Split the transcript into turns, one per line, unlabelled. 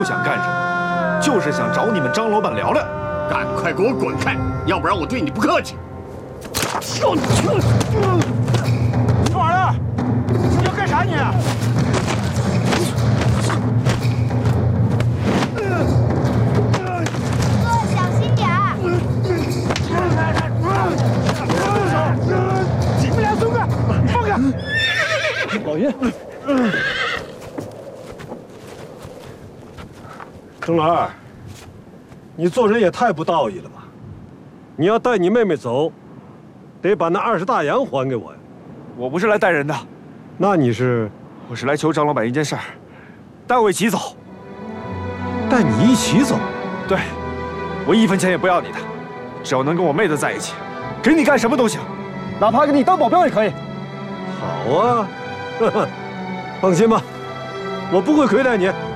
不想干什么，就是想找你们张老板聊聊。
赶快给我滚开，要不然我对你不客气。
你玩呢？你要干啥你？
哥，小心点儿！
你们俩松开，放开！
老爷，
郑老二，你做人也太不道义了吧！你要带你妹妹走，得把那20大洋还给我呀。
我不是来带人的，
那你是？
我是来求张老板一件事儿，带我一起走。
带你一起走？
对，我1分钱也不要你的，只要能跟我妹子在一起，给你干什么都行，哪怕给你当保镖也可以。
好啊，放心吧，我不会亏待你。